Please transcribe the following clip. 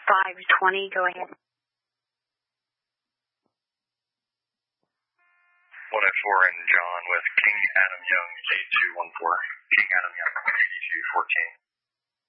520, go ahead. 104 and John with King Adam Young, 8214. King Adam Young, 8214.